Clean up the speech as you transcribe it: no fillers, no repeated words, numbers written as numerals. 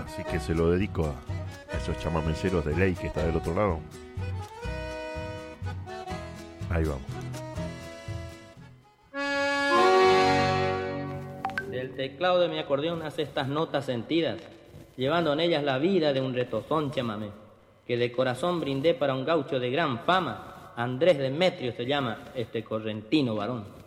Así que se lo dedico a esos chamameceros de ley que está del otro lado. Ahí vamos. Del teclado de mi acordeón hace estas notas sentidas, llevando en ellas la vida de un retozón chamamé, que de corazón brindé para un gaucho de gran fama. Andrés Demetrio se llama este correntino varón.